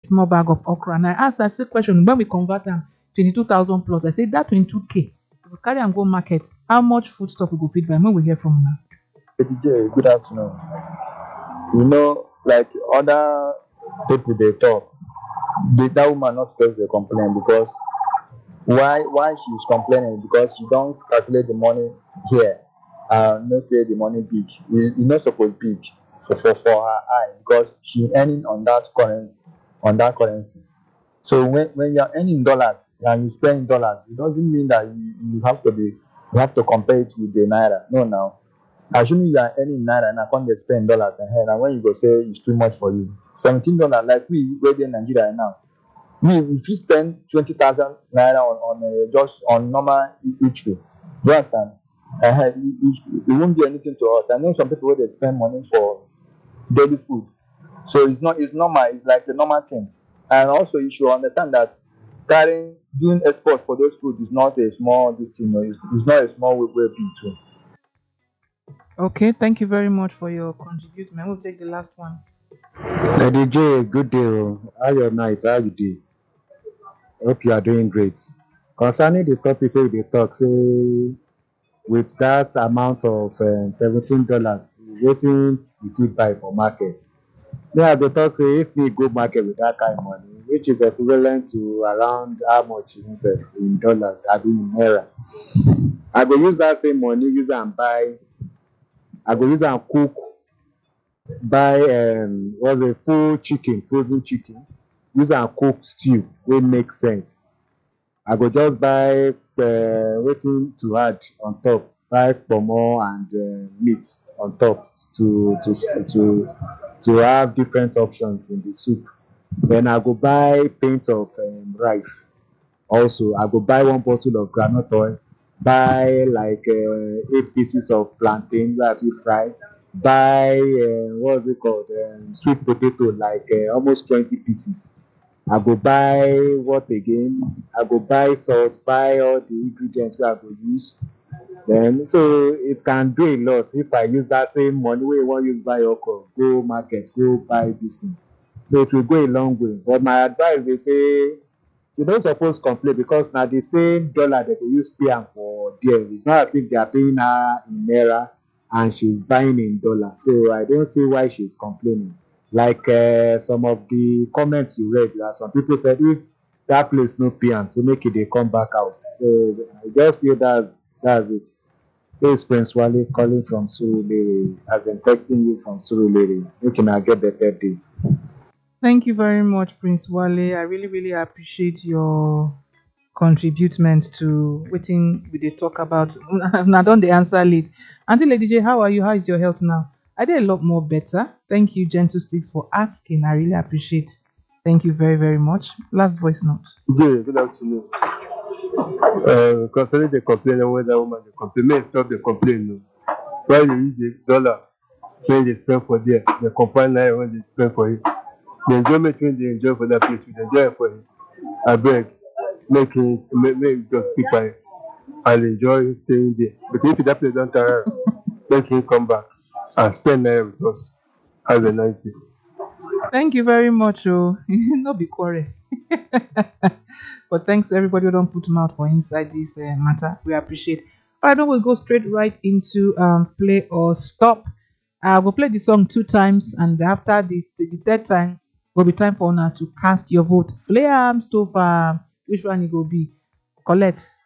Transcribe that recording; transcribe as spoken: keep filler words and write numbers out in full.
small bag of okra. And I asked, I said, question, when we convert them twenty-two thousand plus, I said, that twenty-two K, if we carry and go market, how much food stuff we go feed by? When we hear from now. D J, good afternoon. You know, like other people they talk, the, that woman not supposed to complain because why why she's complaining because she don't calculate the money here. Uh, no say the money big. You, you not supposed big for, for for her eye because she earning on that current on that currency. So when, when you're earning dollars and you spend dollars, it doesn't mean that you, you have to be you have to compare it with the naira. No, now assuming you are earning naira and I can't get spend dollars ahead, and when you go say it's too much for you, seventeen dollars like we where in Nigeria now. Me, if you spend twenty thousand naira on on uh, just on normal e- each day, you understand? Uh, it, it, it won't be anything to us. I know some people where they spend money for daily food, so it's not it's normal. It's like a normal thing. And also, you should understand that carrying doing export for those food is not a small this thing. No, it's, it's not a small way way big too. Okay, thank you very much for your contribution. We'll take the last one. Lady J, good day. Oh. How your night? How you do? Hope you are doing great. Concerning the topic wey we dey talk, say with that amount of um, seventeen dollars, wetin you fit buy for market? Me, I dey talk say if me go market with that kind of money, which is equivalent to around how much in sef in dollars, abi in naira, I go use that same money use am buy. I go use am cook, buy um what's a full chicken, frozen chicken, use am cook stew wey make sense. I go just buy uh, wetin to add on top, buy pomo and uh, meat on top to to to to have different options in the soup. Then I go buy pint of um, rice. Also, I go buy one bottle of groundnut oil, buy like uh, eight pieces of plantain wey I fit fry, buy uh, what's it called, um, sweet potato like uh, almost twenty pieces. I go buy what again? I go buy salt, buy all the ingredients wey I go use. Then so it can do a lot if I use that same money wey I wan use buy okra, go market, go buy this thing. So it will go a long way. But my advice dey say you no suppose complain because na the same dollar dem go use pay am for there. It's not as if they are paying her in naira and she's buying in dollar. So I don't see why she's complaining. Like uh, some of the comments you read, that some people said if that place no pay am, say make e dey come back house. So I just feel that's that's it. This is Prince Wale calling from Surulere, as in texting you from Surulere. Make una get better day. Thank you very much, Prince Wale. I really, really appreciate your contributement to waiting we dey talk about. Now don't the answer late. Auntie Lady J, how are you? How is your health now? I did a lot more better. Thank you, Gentle Sticks, for asking. I really appreciate. Thank you very, very much. Last voice note. Yeah, good afternoon. Uh, concerning the complaint and whether woman they complain, may stop the complaint. No. Why you use the dollar when they spend for there, the combine naira when they spend for it. The enjoyment when they enjoy for that place, we enjoy it for it. I beg, make it, make, make just keep quiet and enjoy staying there. But if that place don't tire, make him come back and spend naira with us. Have a nice day. Thank you very much. Oh, no be quarrel. But thanks to everybody who don't put mouth for inside this uh, matter. We appreciate. All right, now we'll go straight right into um play or stop. I will play the song two times, and after the, the, the third time, will be time for now to cast your vote. Flare arms to which one it will be? Colette.